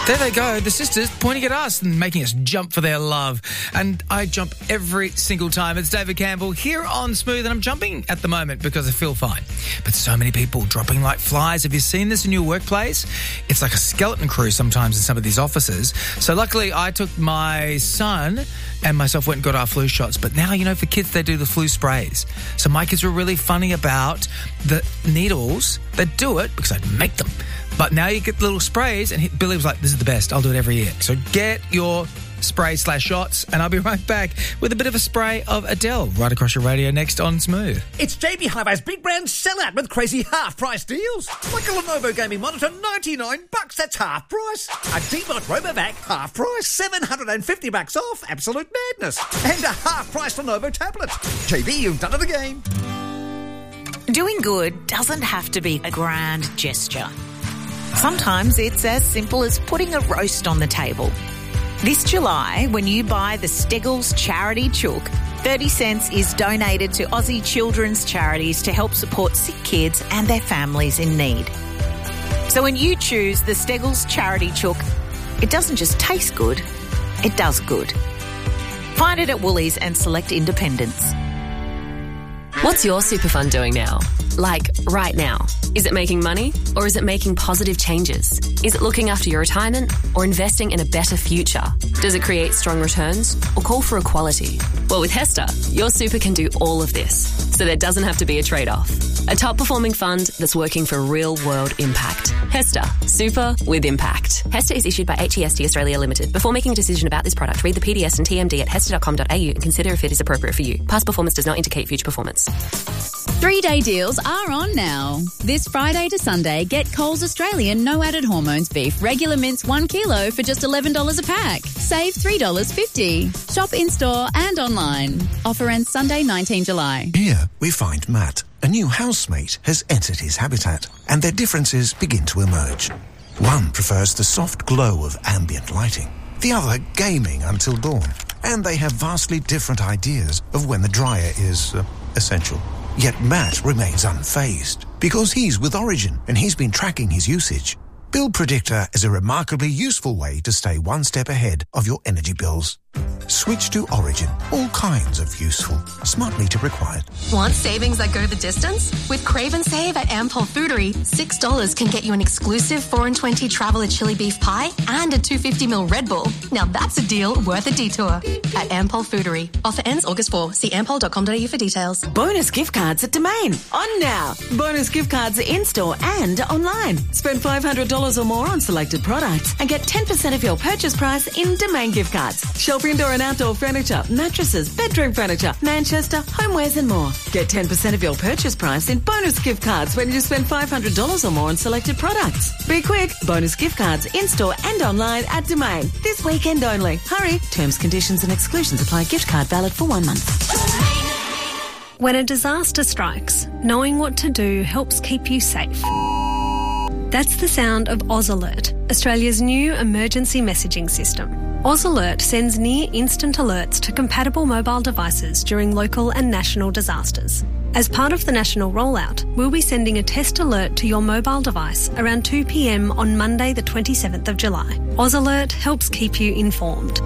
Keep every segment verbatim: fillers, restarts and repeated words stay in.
There they go, the sisters pointing at us and making us jump for their love. And I jump every single time. It's David Campbell here on Smooth, and I'm jumping at the moment because I feel fine. But so many people dropping like flies. Have you seen this in your workplace? It's like a skeleton crew sometimes in some of these offices. So luckily I took my son and myself went and got our flu shots. But now, you know, for kids, they do the flu sprays. So my kids were really funny about the needles. They do it because I'd make them. But now you get the little sprays, and he, Billy was like, this is the best. I'll do it every year. So get your spray slash shots, and I'll be right back with a bit of a spray of Adele right across your radio next on Smooth. It's J B Hi-Fi's big brand sellout with crazy half-price deals. Like a Lenovo gaming monitor, ninety-nine bucks, that's half price. A D-Bot RoboVac, half price, seven hundred fifty bucks off, absolute madness. And a half-price Lenovo tablet. J B, you've done it again. Doing good doesn't have to be a grand gesture. Sometimes it's as simple as putting a roast on the table. This July, when you buy the Steggles Charity Chook, thirty cents is donated to Aussie children's charities to help support sick kids and their families in need. So when you choose the Steggles Charity Chook, it doesn't just taste good, it does good. Find it at Woolies and select independents. What's your super fund doing now? Like, right now. Is it making money or is it making positive changes? Is it looking after your retirement or investing in a better future? Does it create strong returns or call for equality? Well, with HESTA, your super can do all of this, so there doesn't have to be a trade-off. A top-performing fund that's working for real-world impact. HESTA, super with impact. HESTA is issued by H E S T Australia Limited. Before making a decision about this product, read the P D S and T M D at hesta dot com dot a u and consider if it is appropriate for you. Past performance does not indicate future performance. Three-day deals are on now. This Friday to Sunday, get Coles Australian no added hormones beef regular mince one kilo for just eleven dollars a pack. Save three dollars fifty. Shop in-store and online. Offer ends Sunday, nineteenth July. Here we find Matt. A new housemate has entered his habitat, and their differences begin to emerge. One prefers the soft glow of ambient lighting, the other gaming until dawn, and they have vastly different ideas of when the dryer is uh, essential. Yet Matt remains unfazed because he's with Origin and he's been tracking his usage. Bill Predictor is a remarkably useful way to stay one step ahead of your energy bills. Switch to Origin. All kinds of useful. Smart meter required. Want savings that go the distance? With Crave and Save at Ampol Foodery, six dollars can get you an exclusive four and twenty Traveller chili beef pie and a two hundred fifty milliliter Red Bull. Now that's a deal worth a detour. At Ampol Foodery. Offer ends August fourth. See ampol dot com dot a u for details. Bonus gift cards at Domain. On now. Bonus gift cards in-store and online. Spend five hundred dollars or more on selected products and get ten percent of your purchase price in Domain gift cards. Shelf indoor and outdoor furniture, mattresses, bedroom furniture, Manchester, homewares and more. Get ten percent of your purchase price in bonus gift cards when you spend five hundred dollars or more on selected products. Be quick. Bonus gift cards in-store and online at Domain. This weekend only. Hurry. Terms, conditions and exclusions apply. Gift card valid for one month. When a disaster strikes, knowing what to do helps keep you safe. That's the sound of Oz Alert, Australia's new emergency messaging system. Oz Alert sends near-instant alerts to compatible mobile devices during local and national disasters. As part of the national rollout, we'll be sending a test alert to your mobile device around two p m on Monday the twenty-seventh of July. Oz Alert helps keep you informed.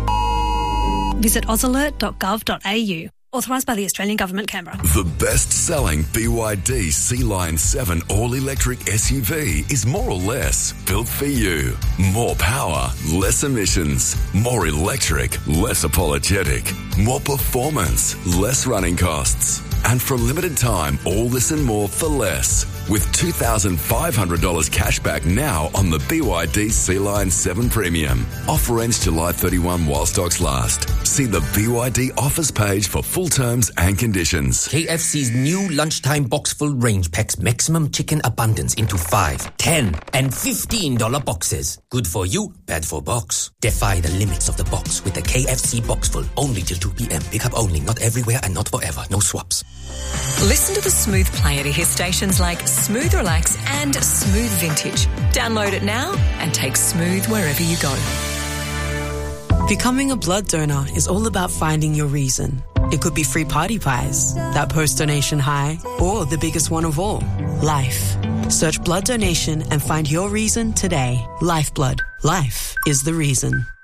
Visit oz alert dot gov dot a u. Authorised by the Australian Government, Canberra. The best-selling B Y D Sea Line seven all-electric S U V is more or less built for you. More power, less emissions. More electric, less apologetic. More performance, less running costs. And for a limited time, all this and more for less. With two thousand five hundred dollars cash back now on the B Y D Sea Line seven Premium. Offer ends July thirty-first while stocks last. See the B Y D offers page for full terms and conditions. K F C's new lunchtime box full range packs maximum chicken abundance into five, ten, and fifteen dollar boxes. Good for you, bad for box. Defy the limits of the box with the K F C box full only till two p m. Pick up only, not everywhere and not forever. No swaps. Listen to the Smooth player to hear stations like Smooth Relax and Smooth Vintage. Download it now and take Smooth wherever you go. Becoming a blood donor is all about finding your reason. It could be free party pies, that post-donation high, or the biggest one of all, life. Search blood donation and find your reason today. Lifeblood. Life. is the reason.